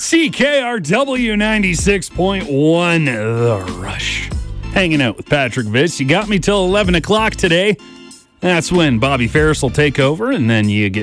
CKRW 96.1, The Rush. Hanging out with Patrick Viss. You got me till 11 o'clock today. That's when Bobby Ferris will take over, and then you get